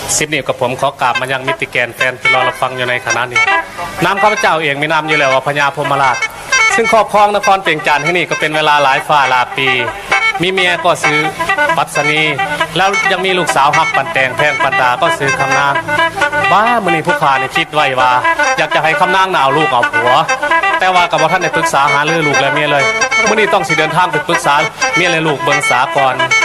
สิบนี้กับผมขอกราบมายังมิติแกนแฟนที่รอรับฟังอยู่ในขณะนี้น้ำข้าพเจ้าเองมีนามอยู่แล้วว่าพญาพรหมราชซึ่งครอบครองนครเปล่งจันทร์ที่นี่ก็เป็นเวลาหลายฝ่าหลายปีมีเมียก็ซื้อปัสนีแล้วยังมีลูกสาวหักปันแตงแพงปันดาก็ซื้อคำนางบ้ามื่อนี้ผู้ขาเนี่ยคิดไว้ว่าอยากจะให้คำนางเอาลูกเอาผัวแต่ว่ากับว่าท่านได้ปรึกษาหาเรื่องลูกและเมียเลยมื่อนี้ต้องสิเดินทางไปปรึกษาเมียและลูกเบิ่งสาก่อน